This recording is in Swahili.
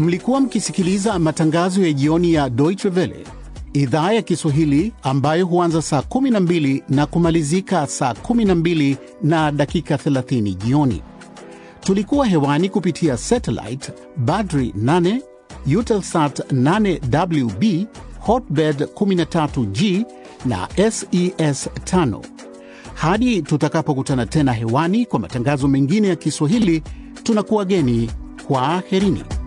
Mlikuwa mkisikiliza matangazo ya jioni ya Deutsche Welle, idhaa ya Kiswahili ambayo huanza saa 12 na kumalizika saa 12 na dakika 30 jioni. Tulikuwa hewani kupitia satellite Badri 8, Eutelsat 8WB, Hotbird 13G na SES 5. Hadi tutakapokutana tena hewani kwa matangazo mengine ya Kiswahili, tunakuwageni kwa aherini.